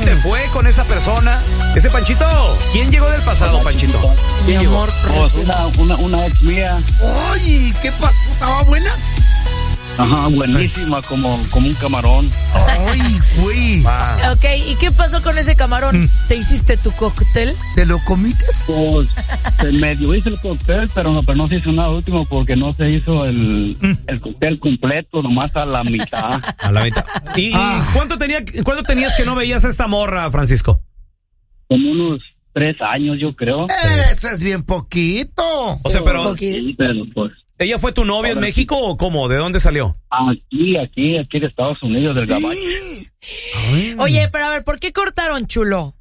te fue con esa persona? Ese Panchito, ¿quién llegó del pasado, Panchito? Mi amor, una ex mía. Ay, ¿qué pasó? ¿Estaba buena? Ajá, buenísima, como un camarón. Ay, güey. Ok, ¿y qué pasó con ese camarón? ¿Te hiciste tu cóctel? ¿Te lo comiste? Pues, medio hice el cóctel, pero no se hizo nada último porque no se hizo el cóctel completo, nomás a la mitad. A la mitad. ¿Y cuánto tenías que no veías a esta morra, Francisco? Como unos 3 años, yo creo. Eso es bien poquito. O sea, pero... Sí, pero pues... ¿Ella fue tu novia en México o cómo? ¿De dónde salió? Aquí de Estados Unidos, del Gabacho. Oye, pero a ver, ¿por qué cortaron, chulo?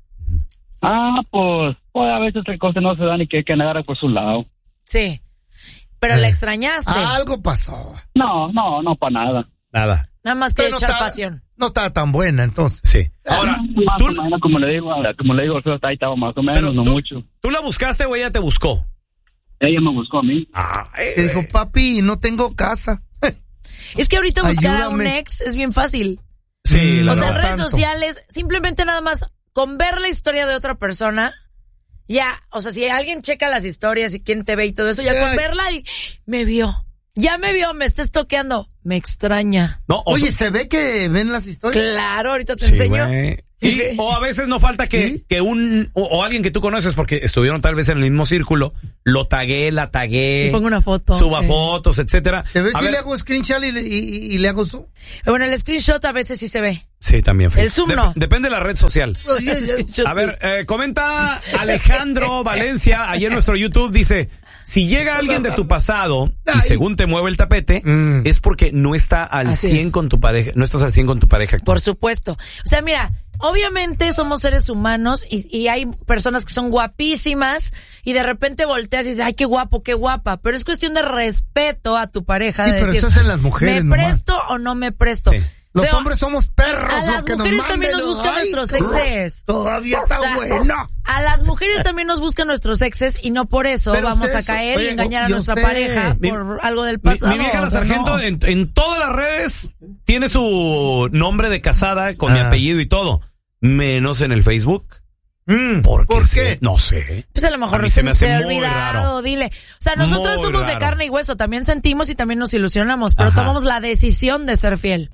Pues a veces el cosas no se dan y que hay que nadar por su lado. Sí, pero la extrañaste. Algo pasó. No, para nada. Nada. Nada más que echar pasión. No estaba tan buena, entonces. Sí. Ahora, más o menos, como le digo, ahí estaba más o menos, no mucho. ¿Tú la buscaste o ella te buscó? Ella me buscó a mí. Te dijo, papi, no tengo casa. Es que ahorita buscar a un Ayúdame. ex es bien fácil. Sí, O sea, en no redes tanto. sociales, simplemente nada más con ver la historia de otra persona, ya, o sea, si alguien checa las historias y quién te ve y todo eso, ya con verla y me vio, me está estoqueando, me extraña. No, Oye, ¿se ve que ven las historias? Claro, ahorita te sí, enseño. güey. O a veces no falta que o alguien que tú conoces porque estuvieron tal vez en el mismo círculo, lo tagué, la tagué. Y pongo una foto. Suba fotos, etcétera. ¿Se ve A si ver, le hago screenshot y le hago zoom? Bueno, el screenshot a veces sí se ve. sí, también. El zoom no. Depende de la red social. A ver, comenta Alejandro Valencia, ayer en nuestro YouTube, dice, si llega alguien de tu pasado y según te mueve el tapete, es porque no está al Así 100 es. con tu pareja, no estás al 100 con tu pareja actual. Por supuesto. O sea, mira, obviamente somos seres humanos y hay personas que son guapísimas y de repente volteas y dices, ay, qué guapo, qué guapa. Pero es cuestión de respeto a tu pareja. Sí, de pero decir, eso hacen las mujeres ¿me nomás. presto o no me presto? Sí. Los Pero hombres somos perros. a las lo que mujeres nos también nos manden, buscan ay, nuestros exes. Todavía está O sea, bueno. A las mujeres también nos buscan nuestros exes y no por eso Pero vamos a ustedes- caer y oye, engañar a yo nuestra sé. pareja Mi- por algo del Mi pasado. vieja la o sea, sargento no. en todas las redes tiene su nombre de casada con mi apellido y todo, menos en el Facebook. ¿Por qué? No sé. Pues a lo mejor A mí se me hace ha muy olvidado, raro. dile. O sea, nosotros Muy somos de raro. carne y hueso, también sentimos y también nos ilusionamos, pero Ajá. tomamos la decisión de ser fiel.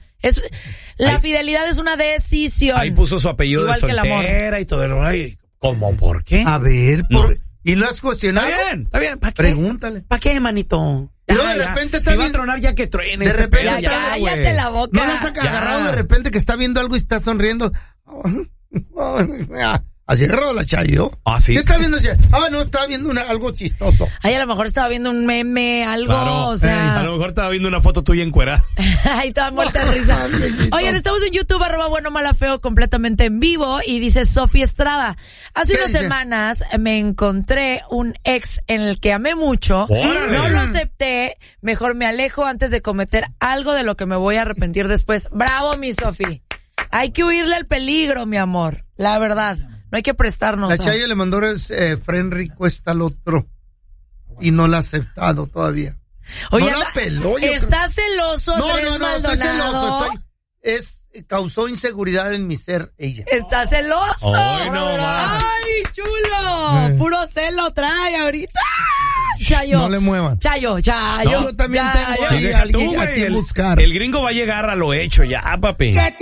La Ahí- fidelidad es una decisión. Ahí puso su apellido Igual de que el amor. soltera y todo el rollo. ¿Cómo? ¿Por qué? A ver, No. ¿y lo has cuestionado? Está bien. ¿Para qué? Pregúntale. ¿Para qué, manito? Y luego de repente si está va a bien- tronar ya que truene. de ese repente pedo, Ya, está- güey. cállate la boca. ¿No la has Ya. agarrado de repente que está viendo algo y está sonriendo? Así agarrado la Chayo. Ah, sí. ¿Qué está viendo? No, estaba viendo algo chistoso. Ay, a lo mejor estaba viendo un meme, algo, Claro. o A sea. lo mejor estaba viendo una foto tuya encuerada. Ahí estaba muerta de risa. Oigan, estamos en YouTube, @bueno, mala, feo, completamente en vivo. Y dice Sofía Estrada. Hace ¿Qué unas dice? semanas me encontré un ex en el que amé mucho. ¡Órale! No lo acepté. Mejor me alejo antes de cometer algo de lo que me voy a arrepentir después. Bravo, mi Sofi. Hay que huirle al peligro, mi amor. La verdad. No hay que prestarnos. La Chayo le mandó friend request al otro y no la ha aceptado todavía. Oye, no la peló, yo ¿estás celoso, No, Andrés estoy Maldonado? celoso. Causó inseguridad en mi ser ella. ¿Estás celoso? Ay, no más. ¡Ay, chulo! Puro celo trae ahorita. Chayo. No le muevan. Chayo. No, yo también tengo Y ahí deja tú, alguien a güey, quien buscar. el gringo va a llegar a lo hecho ya, papi.